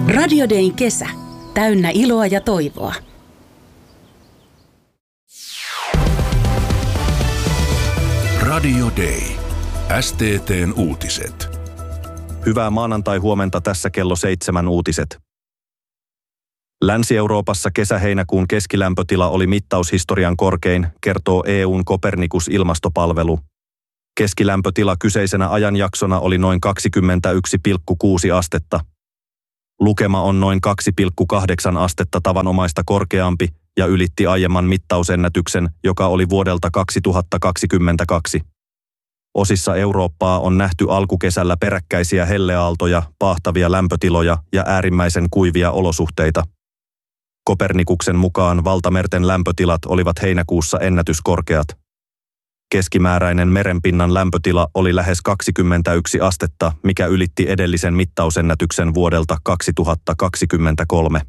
Radio Dayn kesä. Täynnä iloa ja toivoa. Radio Day. STT:n uutiset. Hyvää maanantai-huomenta, tässä kello 7 uutiset. Länsi-Euroopassa kesä-heinäkuun keskilämpötila oli mittaushistorian korkein, kertoo EU:n Copernicus-ilmastopalvelu. Keskilämpötila kyseisenä ajanjaksona oli noin 21,6 astetta. Lukema on noin 2,8 astetta tavanomaista korkeampi ja ylitti aiemman mittausennätyksen, joka oli vuodelta 2022. Osissa Eurooppaa on nähty alkukesällä peräkkäisiä helleaaltoja, paahtavia lämpötiloja ja äärimmäisen kuivia olosuhteita. Kopernikuksen mukaan valtamerten lämpötilat olivat heinäkuussa ennätyskorkeat. Keskimääräinen merenpinnan lämpötila oli lähes 21 astetta, mikä ylitti edellisen mittausennätyksen vuodelta 2023.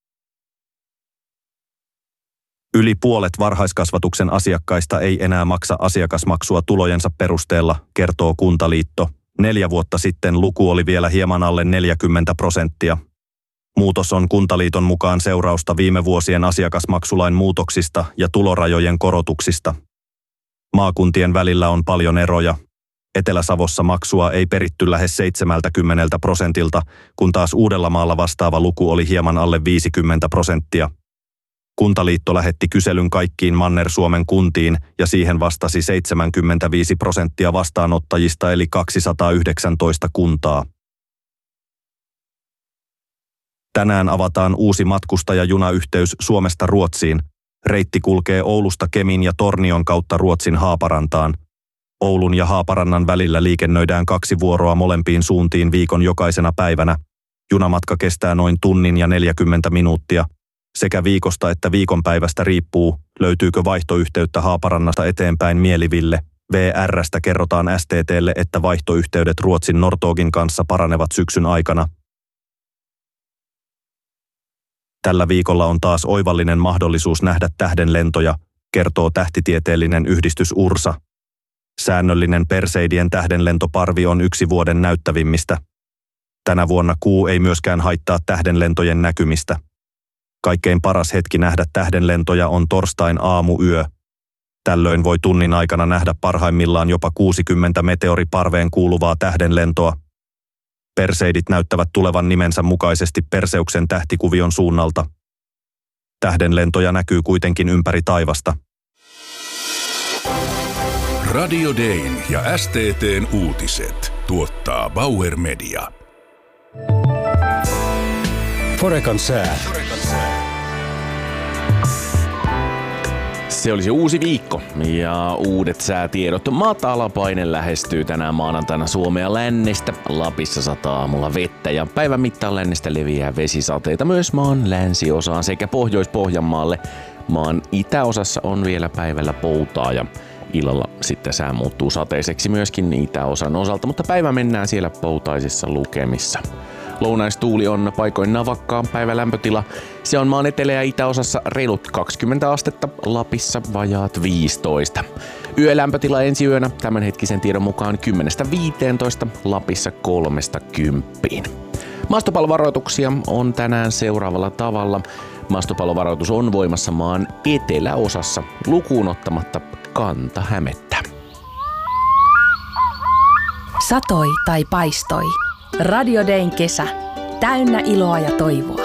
Yli puolet varhaiskasvatuksen asiakkaista ei enää maksa asiakasmaksua tulojensa perusteella, kertoo Kuntaliitto. 4 vuotta sitten luku oli vielä hieman alle 40%. Muutos on Kuntaliiton mukaan seurausta viime vuosien asiakasmaksulain muutoksista ja tulorajojen korotuksista. Maakuntien välillä on paljon eroja. Etelä-Savossa maksua ei peritty lähes 70%, kun taas Uudellamaalla vastaava luku oli hieman alle 50%. Kuntaliitto lähetti kyselyn kaikkiin Manner-Suomen kuntiin ja siihen vastasi 75% vastaanottajista eli 219 kuntaa. Tänään avataan uusi matkustajajunayhteys Suomesta Ruotsiin. Reitti kulkee Oulusta Kemin ja Tornion kautta Ruotsin Haaparantaan. Oulun ja Haaparannan välillä liikennöidään 2 vuoroa molempiin suuntiin viikon jokaisena päivänä. Junamatka kestää noin tunnin ja 40 minuuttia. Sekä viikosta että viikonpäivästä riippuu, löytyykö vaihtoyhteyttä Haaparannasta eteenpäin Mieliville. VR:stä kerrotaan STT:lle, että vaihtoyhteydet Ruotsin Norrtågin kanssa paranevat syksyn aikana. Tällä viikolla on taas oivallinen mahdollisuus nähdä tähdenlentoja, kertoo tähtitieteellinen yhdistys URSA. Säännöllinen Perseidien tähdenlentoparvi on 1 vuoden näyttävimmistä. Tänä vuonna kuu ei myöskään haittaa tähdenlentojen näkymistä. Kaikkein paras hetki nähdä tähdenlentoja on torstain aamuyö. Tällöin voi tunnin aikana nähdä parhaimmillaan jopa 60 meteoriparveen kuuluvaa tähdenlentoa. Perseidit näyttävät tulevan nimensä mukaisesti Perseuksen tähtikuvion suunnalta. Tähdenlentoja näkyy kuitenkin ympäri taivasta. Radio Dayn ja STT:n uutiset tuottaa Bauer Media. Forecan sää. Se olisi uusi viikko ja uudet säätiedot. Matalapaine lähestyy tänään maanantaina Suomea lännestä. Lapissa sataa aamulla vettä ja päivän mittaan lännestä leviää vesisateita myös maan länsiosaan sekä Pohjois-Pohjanmaalle. Maan itäosassa on vielä päivällä poutaa ja illalla sitten sää muuttuu sateiseksi myöskin itäosan osalta, mutta päivä mennään siellä poutaisissa lukemissa. Lounaistuuli on paikoin navakkaa päivälämpötila. Se on maan etelä- ja itäosassa reilut 20 astetta, Lapissa vajaat 15. Yölämpötila ensi yönä tämänhetkisen tiedon mukaan 10-15, Lapissa 3-10. Maastopallovaroituksia on tänään seuraavalla tavalla. Maastopallovaroitus on voimassa maan eteläosassa lukuun ottamatta Kanta-Hämettä. Satoi tai paistoi. Radio Dayn kesä. Täynnä iloa ja toivoa.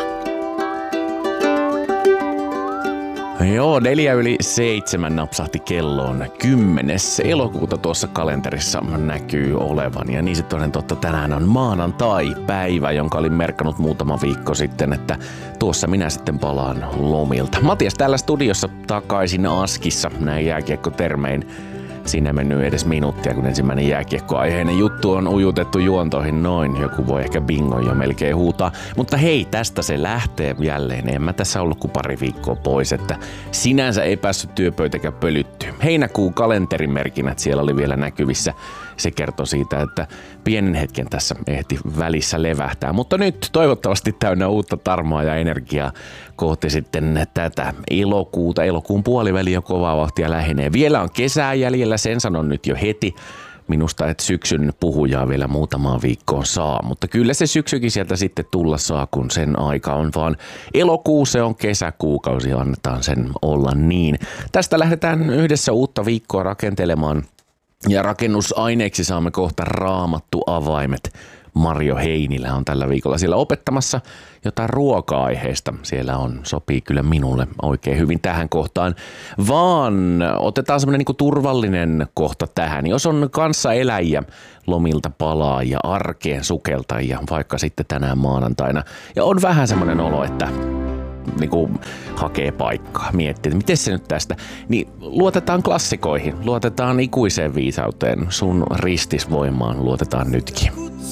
Joo, 6:04 napsahti kelloon. 10. elokuuta tuossa kalenterissa näkyy olevan. Ja niin se toden totta tänään on maanantai-päivä, jonka olin merkannut muutama viikko sitten, että tuossa minä sitten palaan lomilta. Matias täällä studiossa takaisin Askissa, näin jääkiekkotermein. Siinä ei mennyt edes minuuttia, kun ensimmäinen jääkiekkoaiheinen juttu on ujutettu juontoihin noin. Joku voi ehkä bingon jo melkein huutaa. Mutta hei, tästä se lähtee jälleen. En mä tässä ollut kuin pari viikkoa pois, että sinänsä ei päässyt työpöytäkään pölyttyä. Heinäkuun kalenterimerkinnät siellä oli vielä näkyvissä. Se kertoo siitä, että pienen hetken tässä ehti välissä levähtää. Mutta nyt toivottavasti täynnä uutta tarmoa ja energiaa kohti sitten tätä elokuuta. Elokuun puoliväli jo kovaa vauhtia lähenee. Vielä on kesää jäljellä, sen sanon nyt jo heti. minusta et syksyn puhujaa vielä muutamaan viikkoon saa, mutta kyllä se syksykin sieltä sitten tulla saa, kun sen aika on vaan elokuu, se on kesäkuukausi, annetaan sen olla niin. Tästä lähdetään yhdessä uutta viikkoa rakentelemaan ja rakennusaineeksi saamme kohta Raamattu-avaimet. Marjo Heinilä on tällä viikolla siellä opettamassa jotain ruoka-aiheesta. Siellä sopii kyllä minulle oikein hyvin tähän kohtaan. Vaan otetaan semmoinen niinku turvallinen kohta tähän. Jos on kanssaeläjiä, lomilta palaa ja arkeen sukeltajia, vaikka sitten tänään maanantaina. Ja on vähän semmoinen olo, että niinku hakee paikkaa, miettii, että miten se nyt tästä. Niin luotetaan klassikoihin, luotetaan ikuiseen viisauteen, sun ristisvoimaan luotetaan nytkin.